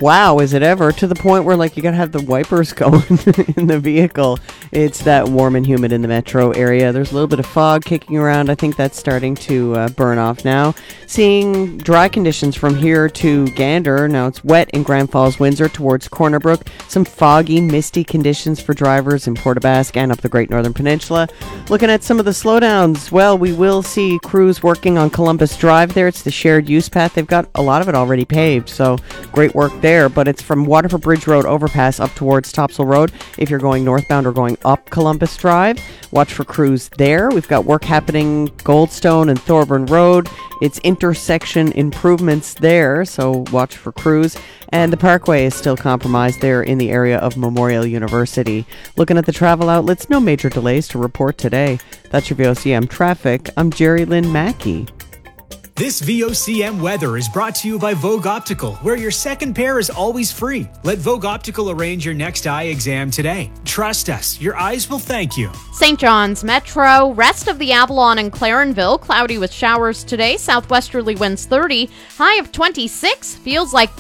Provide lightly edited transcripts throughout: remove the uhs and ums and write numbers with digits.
wow, is it ever, to the point where like you gotta have the wipers going in the vehicle. It's that warm and humid in the metro area. There's a little bit of fog kicking around. I think that's starting to burn off now. Seeing dry conditions from here to Gander. Now it's wet in Grand Falls, Windsor towards Corner Brook. Some foggy, misty conditions for drivers in Port aux Basques and up the Great Northern Peninsula. Looking at some of the slowdowns, well, we will see crews working on Columbus Drive there. It's the shared use path. They've got a lot of it already paved, so great work there. But it's from Waterford Bridge Road overpass up towards Topsail Road. If you're going northbound or going up Columbus Drive, watch for crews there. We've got work happening Goldstone and Thorburn Road. It's intersection improvements there, so watch for crews. And the Parkway is still compromised there in the area of Memorial University. Looking at the travel outlets, no major delays to report today. That's your VOCM traffic. I'm Jerry Lynn Mackey. This VOCM weather is brought to you by Vogue Optical, where your second pair is always free. Let Vogue Optical arrange your next eye exam today. Trust us, your eyes will thank you. St. John's Metro, rest of the Avalon and Clarenville, cloudy with showers today, southwesterly winds 30, high of 26, feels like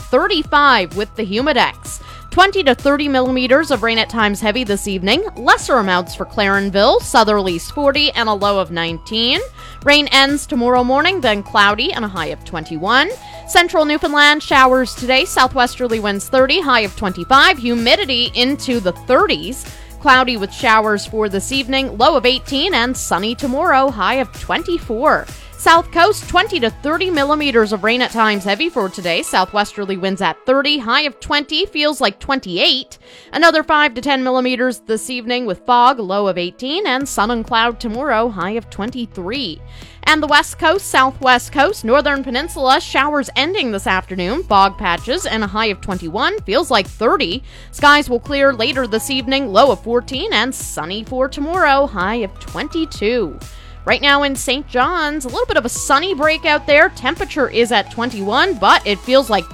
35 with the Humidex. 20 to 30 millimeters of rain at times heavy this evening. Lesser amounts for Clarenville, southerlies 40 and a low of 19. Rain ends tomorrow morning, then cloudy and a high of 21. Central Newfoundland, showers today, southwesterly winds 30, high of 25. Humidity into the 30s. Cloudy with showers for this evening, low of 18, and sunny tomorrow, high of 24. South Coast, 20 to 30 millimeters of rain at times heavy for today. Southwesterly winds at 30, high of 20, feels like 28. Another 5 to 10 millimeters this evening with fog, low of 18, and sun and cloud tomorrow, high of 23. And the West Coast, Southwest Coast, Northern Peninsula, showers ending this afternoon, fog patches, and a high of 21, feels like 30. Skies will clear later this evening, low of 14, and sunny for tomorrow, high of 22. Right now in St. John's, a little bit of a sunny break out there. Temperature is at 21, but it feels like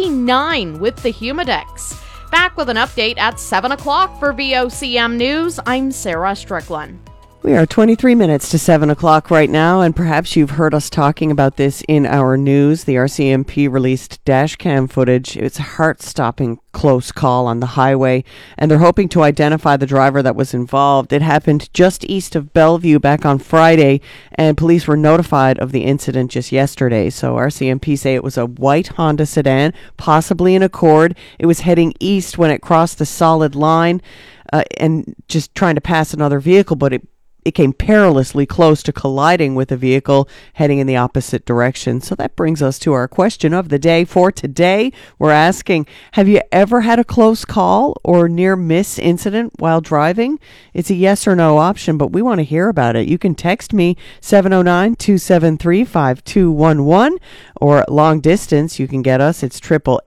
29 with the Humidex. Back with an update at 7 o'clock for VOCM News. I'm Sarah Strickland. We are 23 minutes to 7 o'clock right now, and perhaps you've heard us talking about this in our news. The RCMP released dash cam footage. It's a heart-stopping close call on the highway, and they're hoping to identify the driver that was involved. It happened just east of Bellevue back on Friday, and police were notified of the incident just yesterday. So RCMP say it was a white Honda sedan, possibly an Accord. It was heading east when it crossed the solid line and just trying to pass another vehicle, but it came perilously close to colliding with a vehicle heading in the opposite direction. So that brings us to our question of the day for today. We're asking, have you ever had a close call or near miss incident while driving? It's a yes or no option, but we want to hear about it. You can text me 709-273-5211, or long distance, you can get us. It's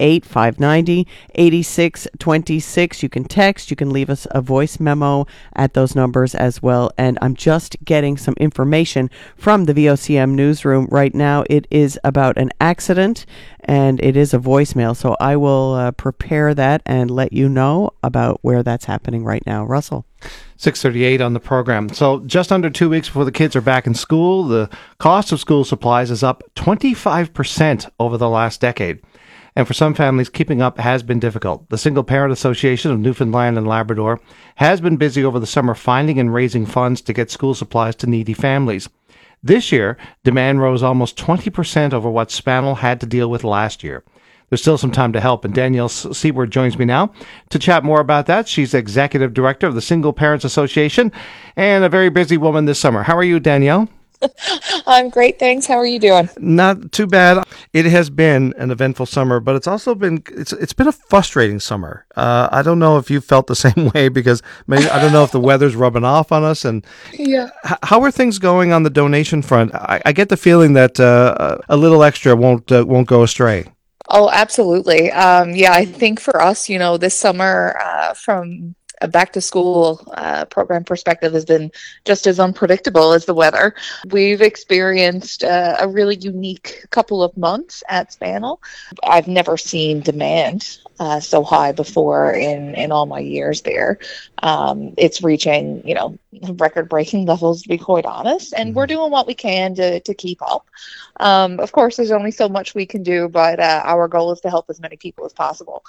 888-590-8626. You can text, you can leave us a voice memo at those numbers as well. And I'm just getting some information from the VOCM newsroom right now. It is about an accident, and it is a voicemail, so I will prepare that and let you know about where that's happening right now. Russell. 6:38 on the program. So just under 2 weeks before the kids are back in school, the cost of school supplies is up 25% over the last decade. And for some families, keeping up has been difficult. The Single Parent Association of Newfoundland and Labrador has been busy over the summer finding and raising funds to get school supplies to needy families. This year, demand rose almost 20% over what Spanel had to deal with last year. There's still some time to help, and Danielle Seaward joins me now to chat more about that. She's Executive Director of the Single Parents Association and a very busy woman this summer. How are you, Danielle? I'm great, thanks. How are you doing? Not too bad. It has been an eventful summer, but it's also been it's been a frustrating summer. I don't know if you felt the same way, because maybe I don't know if the weather's rubbing off on us. And yeah, how are things going on the donation front? I get the feeling that a little extra won't go astray. Oh, absolutely. Yeah, I think for us, this summer from a back to school program perspective has been just as unpredictable as the weather. We've experienced a really unique couple of months at Spanel. I've never seen demand so high before in all my years there. It's reaching, record-breaking levels, to be quite honest, and we're doing what we can to keep up. Of course, there's only so much we can do, but our goal is to help as many people as possible.